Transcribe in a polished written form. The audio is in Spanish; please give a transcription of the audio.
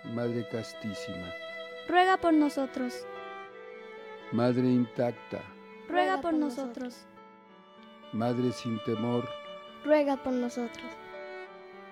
Madre castísima, ruega por nosotros. Madre intacta, Ruega por nosotros. Madre sin temor, ruega por nosotros.